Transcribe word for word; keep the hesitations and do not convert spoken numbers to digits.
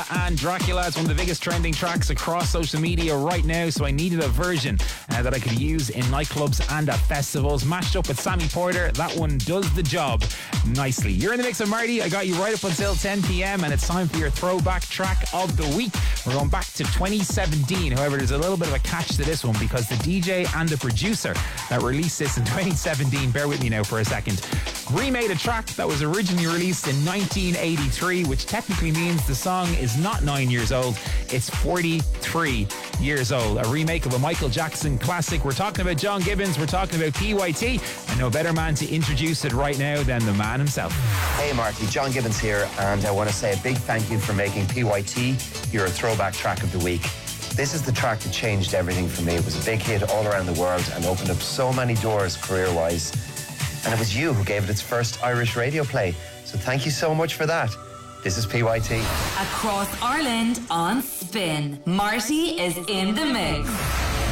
Lola and Dracula. It's one of the biggest trending tracks across social media right now, so I needed a version uh, that I could use in nightclubs and at festivals. Mashed up with Sammy Porter, that one does the job nicely. You're in the mix of Marty. I got you right up until ten p.m. and it's time for your throwback track of the week. We're going back to twenty seventeen. However, there's a little bit of a catch to this one because the D J and the producer that released this in twenty seventeen, bear with me now for a second, remade a track that was originally released in nineteen eighty-three, which technically means the song is not nine years old, it's forty-three years old. A remake of a Michael Jackson classic. We're talking about John Gibbons, we're talking about P Y T, and no better man to introduce it right now than the man himself. Hey Marty, John Gibbons here, and I want to say a big thank you for making P Y T your throwback track of the week. This is the track that changed everything for me. It was a big hit all around the world and opened up so many doors career-wise. And it was you who gave it its first Irish radio play. So thank you so much for that. This is P Y T. Across Ireland on Spin, Marty is in the mix.